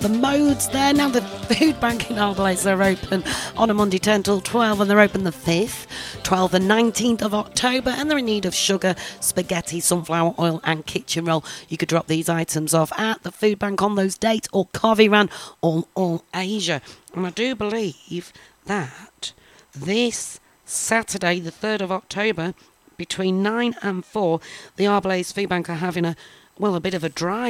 the modes there. Now the food bank in Arbalaise are open on a Monday 10 till 12 and they're open the 5th, 12th and 19th of October, and they're in need of sugar, spaghetti, sunflower oil and kitchen roll. You could drop these items off at the food bank on those dates or Carveran or All Asia. And I do believe that this Saturday the 3rd of October between 9 and 4 the Arbalaise Food Bank are having a bit of a drive.